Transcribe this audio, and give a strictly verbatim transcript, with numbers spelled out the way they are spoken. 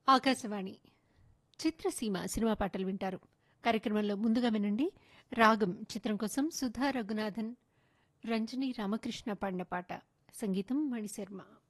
ఆకాశవాణి చిత్రసీమ cinema పాటలు వింటారు. కార్యక్రమంలో ముందుగా వినండి రాగం చిత్రం కోసం సుధా రఘునాథన్, రంజని రామకృష్ణ పాడిన పాట. సంగీతం మణిశర్మ.